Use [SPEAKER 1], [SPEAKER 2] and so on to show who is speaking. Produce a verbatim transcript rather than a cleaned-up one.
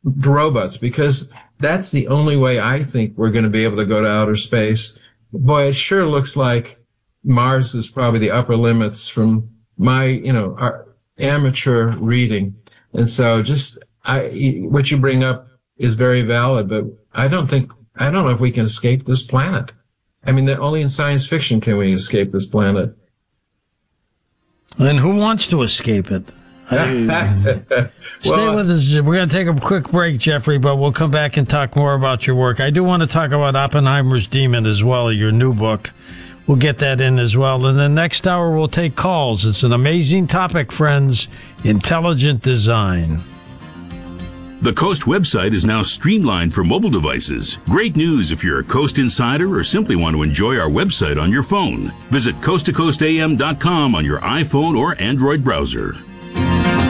[SPEAKER 1] robots, because that's the only way I think we're going to be able to go to outer space. Boy, it sure looks like Mars is probably the upper limits from my, you know, our amateur reading. And so just, I, what you bring up is very valid, but I don't think, I don't know if we can escape this planet. I mean, only in science fiction can we escape this planet.
[SPEAKER 2] And who wants to escape it? Stay
[SPEAKER 1] well,
[SPEAKER 2] with us. We're going to take a quick break, Jeffrey, but we'll come back and talk more about your work. I do want to talk about Oppenheimer's Demon as well, your new book. We'll get that in as well. And then next hour, we'll take calls. It's an amazing topic, friends. Intelligent design.
[SPEAKER 3] The Coast website is now streamlined for mobile devices. Great news if you're a Coast insider or simply want to enjoy our website on your phone. Visit coast to coast a m dot com on your iPhone or Android browser.